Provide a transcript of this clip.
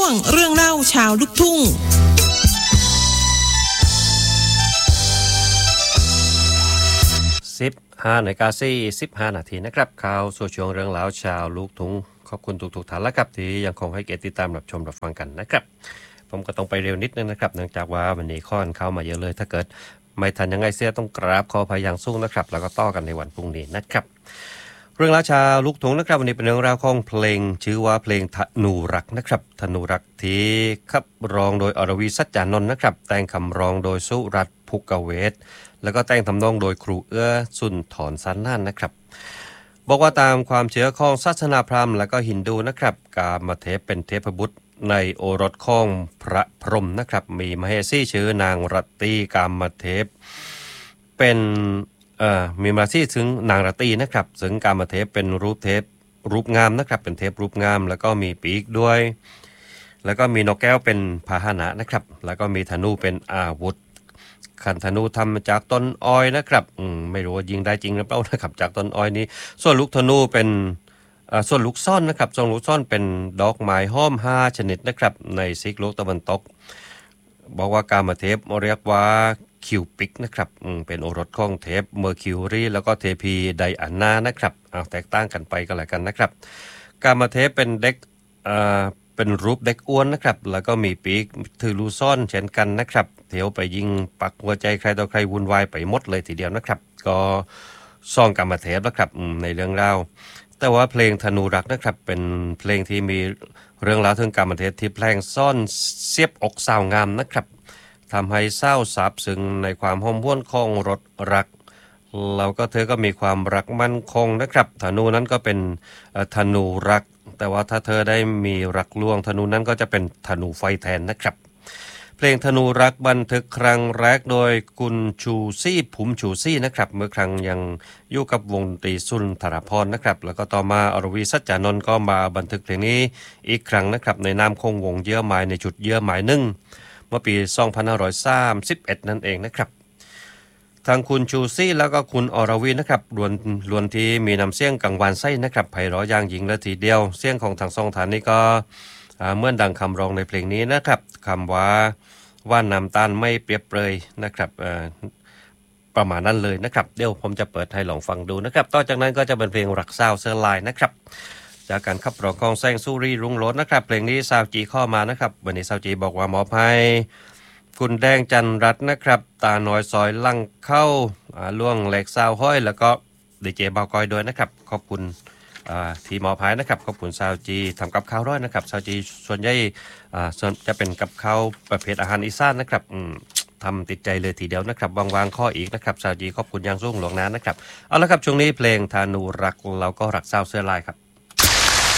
งเรื่องเล่าชาวลูกทุ่ง 15:45 นาทีนะครับข่าวสู่ช่วงเรื่องราวชาวลูกทุ่งขอบคุณทุกท่านแล้วครับที่ยังคงให้เกียรติติดตามรับชมรับฟังกันนะครับผมก็ต้องไปเร็วนิดนึงนะครับเนื่องจากว่าวันนี้ข้อนเข้ามาเยอะเลยถ้าเกิดไม่ทันยังไงเสียต้องกราบขออภัยอย่างสูงนะครับแล้วก็ต่อกันในวันพรุ่งนี้นะครับเรื่องราวชาวลูกทุ่งนะครับวันนี้เป็นเรื่องราวของเพลงชื่อว่าเพลงธนูรักนะครับธนูรักที่ขับร้องโดยอรวีสัจจานนท์นะครับแต่งคำร้องโดยสุรัตน์ภุกเวศแล้วก็แต่งทำนองโดยครูเอื้อสุนทรสันน่านนะครับบอกว่าตามความเชื่อของศาสนาพราหมณ์และก็ฮินดูนะครับกามเทพเป็นเทพบุตรในโอรสของพระพรหมนะครับมีมเหสีชื่อนางรัตตีกามเทพเป็นมีมาที่ถึงนางรัตตีนะครับซึ่งกามเทพเป็นรูปเทพรูปงามนะครับเป็นเทพรูปงามแล้วก็มีปีกด้วยแล้วก็มีนกแก้วเป็นพาหนะนะครับแล้วก็มีธนูเป็นอาวุธขันธนูทำจากต้นอ้อยนะครับไม่รู้ว่ายิงได้จริงหรือเปล่านะครับจากต้นอ้อยนี้ส่วนลูกธนูเป็นส่วนลูกซ่อนนะครับส่วนลูกซ่อนเป็นดอกไม้ห้อม5ชนิดนะครับในซีกโลกตะวันตกบอกว่ากามเทพเรียกว่าคิวปิกนะครับเป็นโอรสของเทพเมอร์คิวรีแล้วก็เทพีไดอาน่านะครับแตกต่างกันไปก็แล้วกันนะครับกามเทพเป็นเด็กเป็นรูปเด็กอ้วนนะครับแล้วก็มีปีกถือลูซ่อนเช่นกันนะครับเที่ยวไปยิงปักหัวใจใครต่อใครวุ่นวายไปหมดเลยทีเดียวนะครับก็ซ่องกามเทพนะครับในเรื่องราวแต่ว่าเพลงธนูรักนะครับเป็นเพลงที่มีเรื่องราวถึงกามเทพที่แพร่งซ่อนเสียบอกสาวงามนะครับทำให้เศร้าซาบซึ้งในความหอมหวนของรสรักแล้วก็เธอก็มีความรักมั่นคงนะครับธนูนั้นก็เป็นธนูรักแต่ว่าถ้าเธอได้มีรักล่วงธนูนั้นก็จะเป็นธนูไฟแทนนะครับเพลงธนูรักบันทึกครั้งแรกโดยคุณชูซี่ผุมชูซี่นะครับเมื่อครั้งยังอยู่กับวงดนตรีสุนทรภรณ์นะครับแล้วก็ต่อมาอรวีสัจจานนท์ก็มาบันทึกเพลงนี้อีกครั้งนะครับในนามของวงเยื่อไม้ในจุดเยื่อไม้หนึ่งเมื่อปี 2531 นั่นเองนะครับทางคุณชูซี่แล้วก็คุณอรวีนะครับล้วนที่มีนำเสียงกังวานไส้นะครับไพเราะอย่างหญิงและทีเดียวเสียงของทางสองฐานนี้ก็เหมือนดังคำร้องในเพลงนี้นะครับคำว่าน้ำตาลไม่เปรียบเปรยนะครับประมาณนั้นเลยนะครับเดี๋ยวผมจะเปิดให้ลองฟังดูนะครับต่อจากนั้นก็จะเป็นเพลงรักเศร้าเสื้อลายนะครับจากการขับร้องของแซงซูรีรุ่งโรจน์นะครับเพลงนี้ซาวจีข้อมานะครับวันนี้ซาวจีบอกว่ามอบให้คุณแดงจันรัตน์นะครับตาน้อยซอยลั่งเข้าล่วงแหลกซาวห้อยแล้วก็ดีเจเบากอยด้วยนะครับขอบคุณทีมอพายนะครับขอบคุณซาวจีทำกับข้าวร้อยนะครับซาวจีส่วนใหญ่ส่วนจะเป็นกับข้าวประเภทอาหารอีสานนะครับทำติดใจเลยทีเดียวนะครับวางข้ออีกนะครับซาวจีขอบคุณอย่างสูงหลวงนั้นนะครับเอาละครับช่วงนี้เพลงธนูรักเราก็รักซาวเสื้อลายครับ